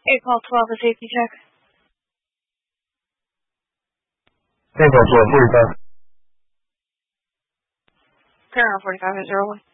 call 12, a safety check. Call 12, 45. Paramount 45 at 01.